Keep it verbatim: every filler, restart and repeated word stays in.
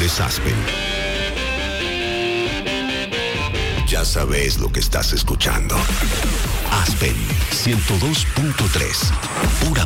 Automóviles Aspen. Ya sabes lo que estás escuchando. Aspen ciento dos punto tres. Pura